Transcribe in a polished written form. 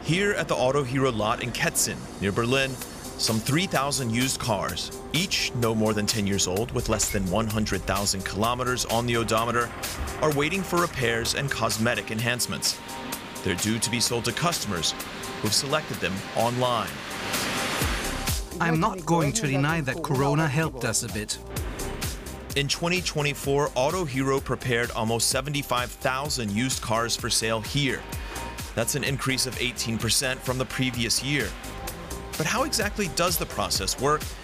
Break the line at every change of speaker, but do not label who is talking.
Here at the Auto Hero lot in Ketzen, near Berlin, some 3,000 used cars, each no more than 10 years old with less than 100,000 kilometers on the odometer, are waiting for repairs and cosmetic enhancements. They're due to be sold to customers who've selected them online.
I'm not going to deny that Corona helped us a bit.
In 2024, Auto Hero prepared almost 75,000 used cars for sale here. That's an increase of 18% from the previous year. But how exactly does the process work,